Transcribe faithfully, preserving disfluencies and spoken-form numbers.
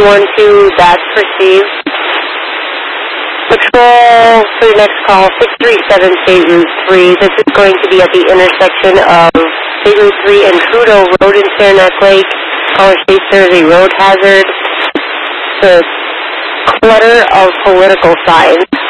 one two, that's received. Patrol for your next call, six three seven State Route three. This is going to be at the intersection of State Route three and Trudeau Road in Saranac Lake. Caller states there is a road hazard. The clutter of political signs.